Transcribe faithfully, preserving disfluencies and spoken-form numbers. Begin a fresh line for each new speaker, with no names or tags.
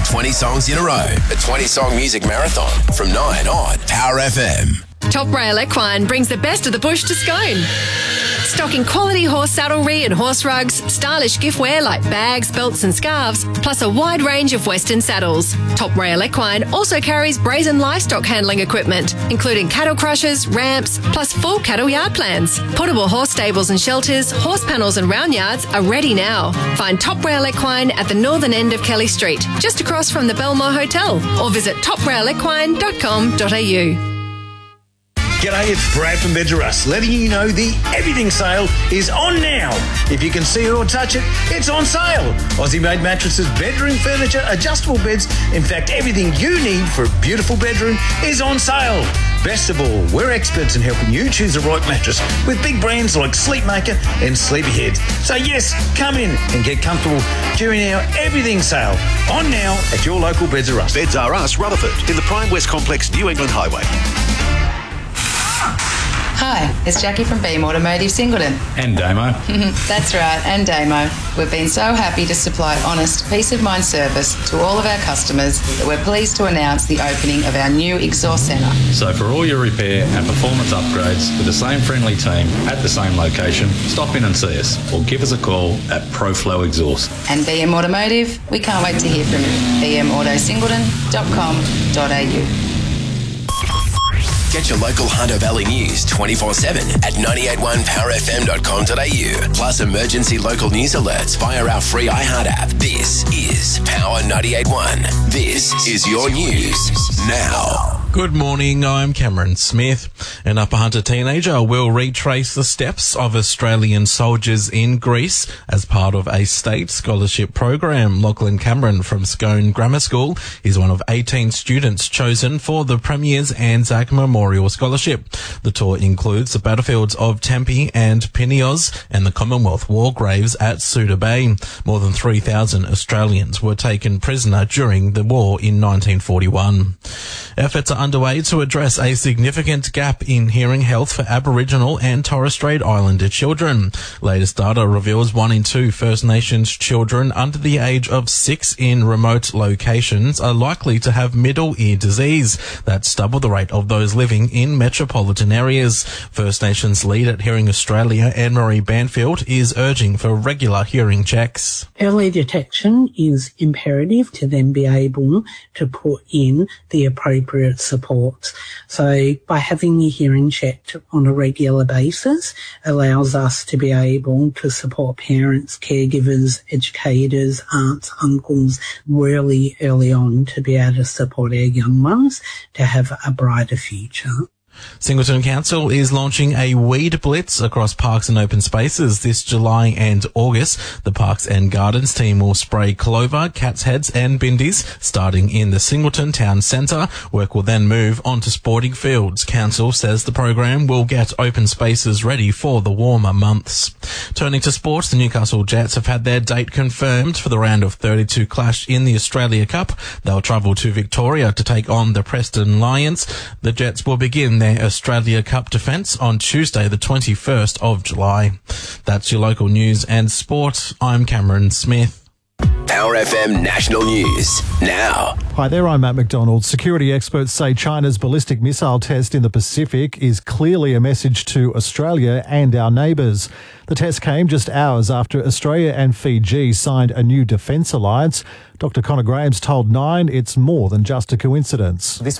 twenty songs in a row. The twenty-song music marathon from nine on Power F M.
Top Rail Equine brings the best of the bush to Scone. Stocking quality horse saddlery and horse rugs, stylish giftware like bags, belts and scarves, plus a wide range of Western saddles. Top Rail Equine also carries brazen livestock handling equipment, including cattle crushers, ramps, plus full cattle yard plans. Portable horse stables and shelters, horse panels and round yards are ready now. Find Top Rail Equine at the northern end of Kelly Street, just across from the Belmore Hotel, or visit top rail equine dot com dot a u.
G'day, it's Brad from Beds R Us, letting you know the everything sale is on now. If you can see it or touch it, it's on sale. Aussie-made mattresses, bedroom furniture, adjustable beds, in fact, everything you need for a beautiful bedroom is on sale. Best of all, we're experts in helping you choose the right mattress with big brands like Sleepmaker and Sleepyhead. So yes, come in and get comfortable during our everything sale. On now at your local Beds R Us.
Beds R Us, Rutherford, in the Prime West Complex, New England Highway.
Hi, it's Jackie from Beam Automotive Singleton.
And Damo.
That's right, and Damo. We've been so happy to supply honest, peace of mind service to all of our customers that we're pleased to announce the opening of our new exhaust centre.
So for all your repair and performance upgrades with the same friendly team at the same location, stop in and see us or give us a call at ProFlow Exhaust.
And B M Automotive, we can't wait to hear from you. b m auto singleton dot com dot a u.
Get your local Hunter Valley news twenty-four seven at nine eight one power f m dot com dot a u. Plus emergency local news alerts via our free iHeart app. This is Power ninety-eight point one. This is your news now.
Good morning, I'm Cameron Smith. An Upper Hunter teenager will retrace the steps of Australian soldiers in Greece as part of a state scholarship program. Lachlan Cameron from Scone Grammar School is one of eighteen students chosen for the Premier's Anzac Memorial Scholarship. The tour includes the battlefields of Tempe and Pineos and the Commonwealth War Graves at Suda Bay. More than three thousand Australians were taken prisoner during the war in nineteen forty-one. Efforts are underway to address a significant gap in hearing health for Aboriginal and Torres Strait Islander children. Latest data reveals one in two First Nations children under the age of six in remote locations are likely to have middle ear disease. That's double the rate of those living in metropolitan areas. First Nations lead at Hearing Australia, Anne-Marie Banfield, is urging for regular hearing checks.
Early detection is imperative to then be able to put in the appropriate support. So by having your hearing checked on a regular basis allows us to be able to support parents, caregivers, educators, aunts, uncles really early on to be able to support our young ones to have a brighter future.
Singleton Council is launching a weed blitz across parks and open spaces this July and August. The Parks and Gardens team will spray clover, cat's heads and bindies starting in the Singleton Town Centre. Work will then move on to sporting fields. Council says the program will get open spaces ready for the warmer months. Turning to sports, the Newcastle Jets have had their date confirmed for the round of thirty-two clash in the Australia Cup. They'll travel to Victoria to take on the Preston Lions. The Jets will begin their Australia Cup defence on Tuesday the twenty-first of July. That's your local news and sport. I'm Cameron Smith.
Power F M National News now.
Hi there, I'm Matt McDonald. Security experts say China's ballistic missile test in the Pacific is clearly a message to Australia and our neighbours. The test came just hours after Australia and Fiji signed a new defence alliance. Doctor Connor Graham's told Nine it's more than just a coincidence. This